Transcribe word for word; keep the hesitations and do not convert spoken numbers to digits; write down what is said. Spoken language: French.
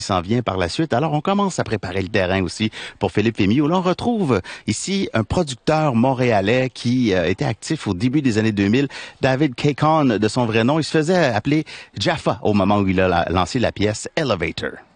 s'en vient par la suite. Alors, on commence à préparer le terrain aussi pour Philippe Fémy, où l'on retrouve ici un producteur montréalais qui euh, était actif au début des années deux mille, David Cacon de son vrai nom. Il se faisait appeler Jaffa au moment où il a la- lancé la pièce Elevator.